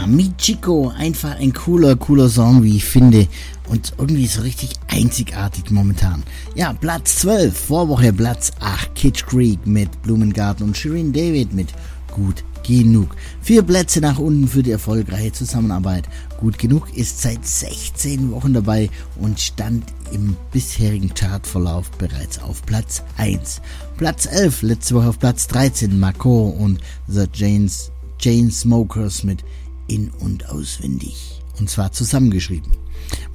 Michiko, einfach ein cooler Song, wie ich finde. Und irgendwie so richtig einzigartig momentan. Ja, Platz 12, Vorwoche Platz 8, Kitsch Creek mit Blumengarten und Shirin David mit Gut Genug. 4 Plätze nach unten für die erfolgreiche Zusammenarbeit. Gut Genug ist seit 16 Wochen dabei und stand im bisherigen Chartverlauf bereits auf Platz 1. Platz 11, letzte Woche auf Platz 13, Marco und The Chainsmokers mit In- und Auswendig. Und zwar zusammengeschrieben.